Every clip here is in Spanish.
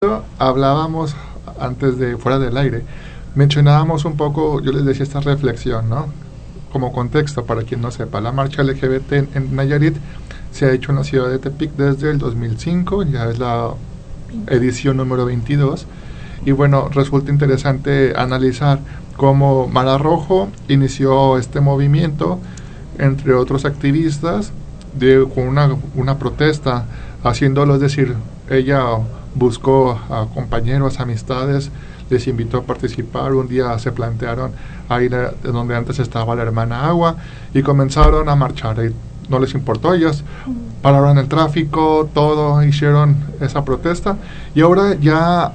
Hablábamos antes de fuera del aire, mencionábamos un poco, yo les decía esta reflexión, ¿no? Como contexto, para quien no sepa, la marcha LGBT en Nayarit se ha hecho en la ciudad de Tepic desde el 2005, ya es la edición número 22, y bueno, resulta interesante analizar cómo Mara Rojo inició este movimiento, entre otros activistas, con una protesta, haciéndolo, es decir, ella buscó a compañeros, amistades, les invitó a participar. Un día se plantearon a ir donde antes estaba la hermana Agua y comenzaron a marchar. Y no les importó, ellos pararon el tráfico, todo, hicieron esa protesta y ahora ya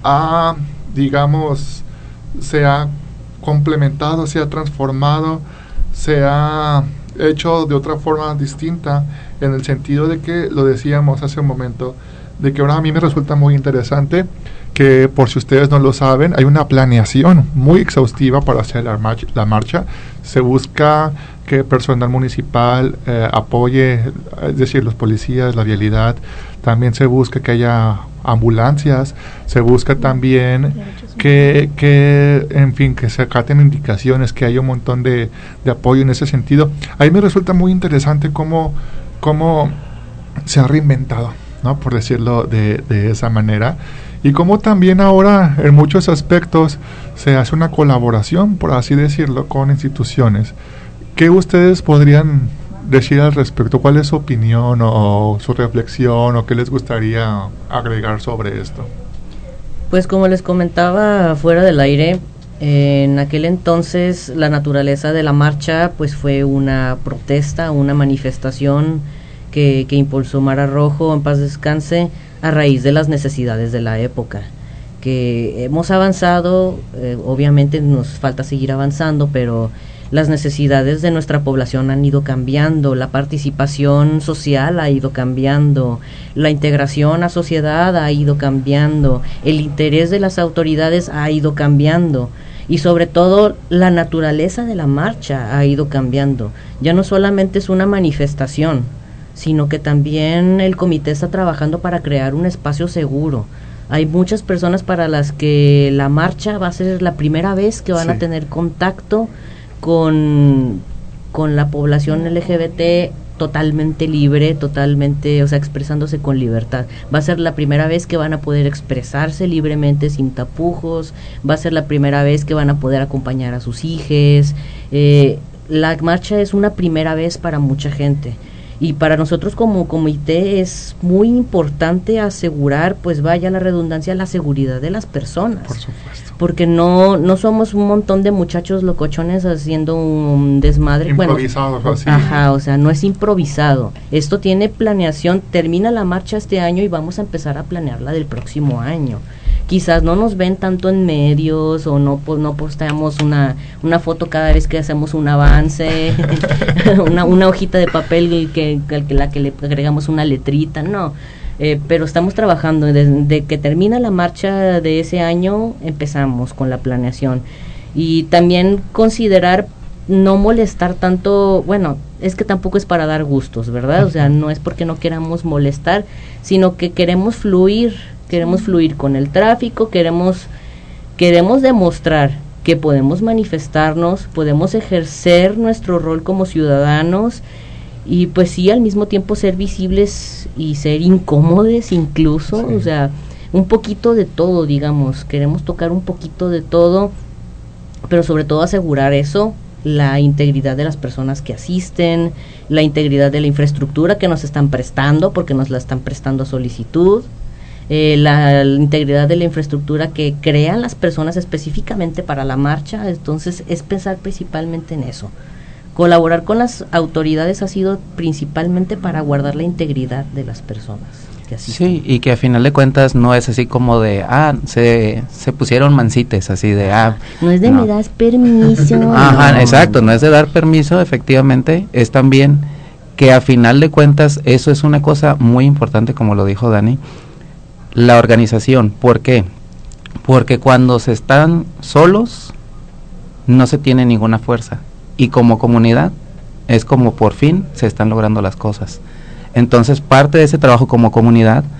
se ha complementado, se ha transformado, se ha hecho de otra forma distinta, en el sentido de que, lo decíamos hace un momento, de que ahora a mí me resulta muy interesante que, por si ustedes no lo saben, hay una planeación muy exhaustiva para hacer la marcha. Se busca que personal municipal apoye, es decir, los policías, la vialidad. También se busca que haya ambulancias, se busca también que en fin, que se acaten indicaciones, que haya un montón de apoyo en ese sentido. A mí me resulta muy interesante cómo se ha reinventado, ¿no? Por decirlo de esa manera, y cómo también ahora en muchos aspectos se hace una colaboración, por así decirlo, con instituciones. ¿Qué ustedes podrían decir al respecto? ¿Cuál es su opinión o su reflexión, o qué les gustaría agregar sobre esto? Pues como les comentaba fuera del aire, en aquel entonces la naturaleza de la marcha pues fue una protesta, una manifestación que impulsó Mara Rojo, en paz descanse, a raíz de las necesidades de la época. Que hemos avanzado, obviamente nos falta seguir avanzando, pero las necesidades de nuestra población han ido cambiando, la participación social ha ido cambiando, la integración a sociedad ha ido cambiando, el interés de las autoridades ha ido cambiando, y sobre todo la naturaleza de la marcha ha ido cambiando. Ya no solamente es una manifestación, sino que también el comité está trabajando para crear un espacio seguro. Hay muchas personas para las que la marcha va a ser la primera vez que van a tener contacto con la población LGBT totalmente libre, totalmente, o sea, expresándose con libertad. Va a ser la primera vez que van a poder expresarse libremente, sin tapujos. Va a ser la primera vez que van a poder acompañar a sus hijos. La marcha es una primera vez para mucha gente. Y para nosotros como comité es muy importante asegurar, pues vaya la redundancia, la seguridad de las personas. Por supuesto. Porque no somos un montón de muchachos locochones haciendo un desmadre. Improvisado, bueno, así. Ajá, o sea, no es improvisado. Esto tiene planeación, termina la marcha este año y vamos a empezar a planearla del próximo año. Quizás no nos ven tanto en medios, o no posteamos una foto cada vez que hacemos un avance, una hojita de papel la que le agregamos una letrita, no. Pero estamos trabajando, desde que termina la marcha de ese año empezamos con la planeación. Y también considerar no molestar tanto, bueno, es que tampoco es para dar gustos, ¿verdad? O sea, no es porque no queramos molestar, sino que queremos fluir con el tráfico, queremos demostrar que podemos manifestarnos, podemos ejercer nuestro rol como ciudadanos, y pues sí, al mismo tiempo ser visibles y ser incómodos incluso, o sea, un poquito de todo, digamos, queremos tocar un poquito de todo, pero sobre todo asegurar eso, la integridad de las personas que asisten, la integridad de la infraestructura que nos están prestando, porque nos la están prestando a solicitud, la integridad de la infraestructura que crean las personas específicamente para la marcha. Entonces es pensar principalmente en eso. Colaborar con las autoridades ha sido principalmente para guardar la integridad de las personas que asisten. Sí, y que a final de cuentas no es así como de, se pusieron mansites, así de, no es de me das permiso. Ajá, exacto, no es de dar permiso, efectivamente, es también que a final de cuentas eso es una cosa muy importante, como lo dijo Dani, la organización. ¿Por qué? Porque cuando se están solos no se tiene ninguna fuerza, y como comunidad es como por fin se están logrando las cosas. Entonces parte de ese trabajo como comunidad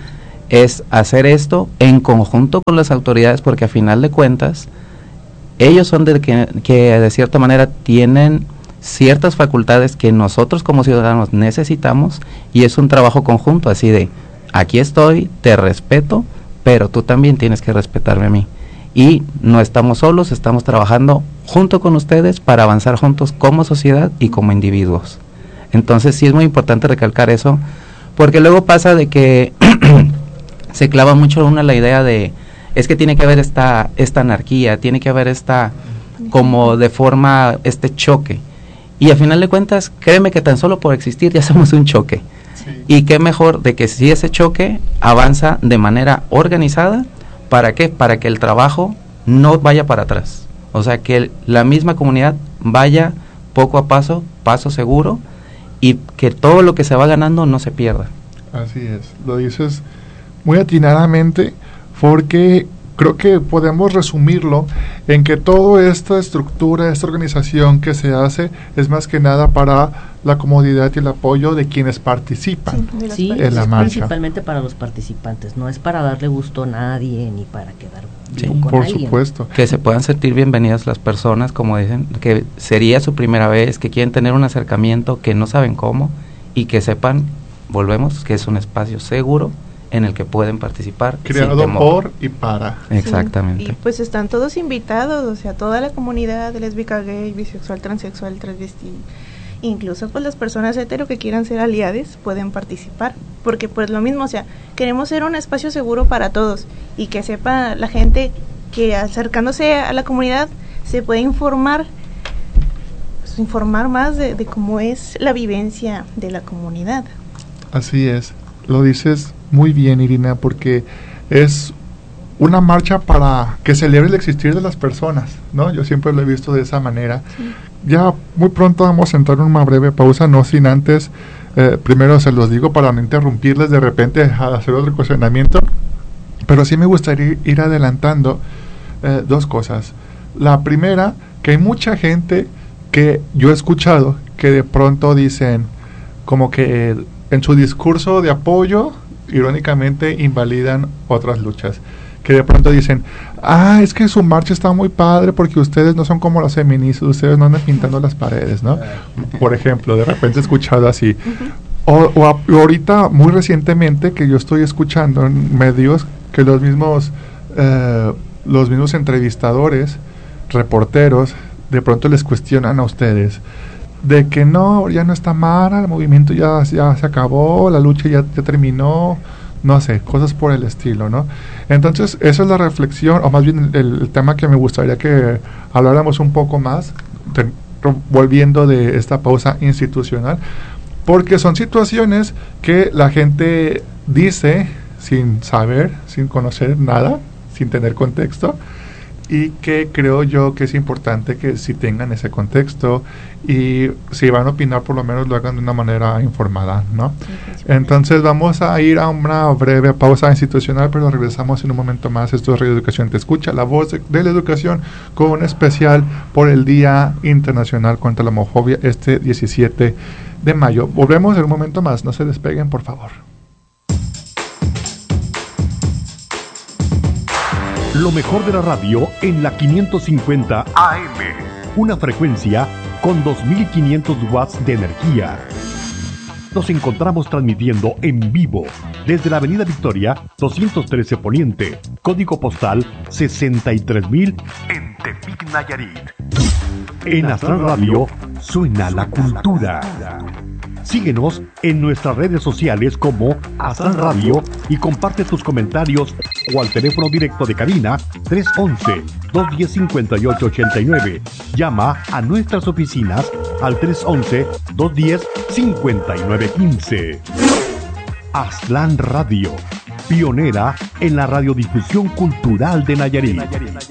es hacer esto en conjunto con las autoridades, porque a final de cuentas ellos son que de cierta manera tienen ciertas facultades que nosotros como ciudadanos necesitamos, y es un trabajo conjunto, así de aquí estoy, te respeto, pero tú también tienes que respetarme a mí, y no estamos solos, estamos trabajando junto con ustedes para avanzar juntos como sociedad y como individuos. Entonces sí es muy importante recalcar eso, porque luego pasa de que se clava mucho la idea de, es que tiene que haber esta anarquía, tiene que haber como de forma choque, y a final de cuentas, créeme que tan solo por existir ya somos un choque, sí. Y qué mejor de que si ese choque avanza de manera organizada, ¿para qué? Para que el trabajo no vaya para atrás, o sea, que la misma comunidad vaya poco a paso seguro, y que todo lo que se va ganando no se pierda. Así es, lo dices muy atinadamente, porque creo que podemos resumirlo en que toda esta estructura, esta organización que se hace es más que nada para la comodidad y el apoyo de quienes participan en la marcha. Principalmente para los participantes, no es para darle gusto a nadie ni para quedar bien con por alguien. Supuesto. Que se puedan sentir bienvenidas las personas, como dicen, que sería su primera vez, que quieren tener un acercamiento, que no saben cómo, y que sepan, volvemos, que es un espacio seguro en el que pueden participar. Creado por y para. Exactamente. Sí, y pues están todos invitados, o sea, toda la comunidad lésbica, gay, bisexual, transexual, transvesti, incluso pues las personas hetero que quieran ser aliades pueden participar, porque pues lo mismo, o sea, queremos ser un espacio seguro para todos, y que sepa la gente que acercándose a la comunidad se puede informar más de cómo es la vivencia de la comunidad. Así es, lo dices muy bien, Irina, porque es una marcha para que celebre el existir de las personas, ¿no? Yo siempre lo he visto de esa manera. Sí. Ya muy pronto vamos a entrar en una breve pausa, no sin antes, primero se los digo para no interrumpirles de repente a hacer otro cuestionamiento, pero sí me gustaría ir adelantando dos cosas. La primera, que hay mucha gente que yo he escuchado que de pronto dicen como que en su discurso de apoyo, irónicamente invalidan otras luchas, que de pronto dicen, es que su marcha está muy padre porque ustedes no son como los feministas, ustedes no andan pintando las paredes, ¿no? Por ejemplo, de repente he escuchado así. O ahorita, muy recientemente, que yo estoy escuchando en medios que los mismos entrevistadores, reporteros, de pronto les cuestionan a ustedes de que no, ya no está mal, el movimiento ya se acabó, la lucha ya terminó, no sé, cosas por el estilo, ¿no? Entonces, esa es la reflexión, o más bien el tema que me gustaría que habláramos un poco más, volviendo de esta pausa institucional, porque son situaciones que la gente dice sin saber, sin conocer nada, sin tener contexto, y que creo yo que es importante que si tengan ese contexto y si van a opinar por lo menos lo hagan de una manera informada, ¿no? Sí, entonces vamos a ir a una breve pausa institucional, pero regresamos en un momento más. Esto es Radio Educación Te Escucha, la voz de la educación, con un especial por el Día Internacional contra la Homofobia este 17 de mayo. Volvemos en un momento más, no se despeguen, por favor. Lo mejor de la radio en la 550 AM. Una frecuencia con 2500 watts de energía. Nos encontramos transmitiendo en vivo desde la Avenida Victoria 213 Poniente, código postal 63000 en Tepic, Nayarit. En Astral Radio suena la cultura. Síguenos en nuestras redes sociales como Astral Radio y comparte tus comentarios o al teléfono directo de cabina 311-210-5889. Llama a nuestras oficinas al 311-210-5915. Astral Radio, pionera en la radiodifusión cultural de Nayarit.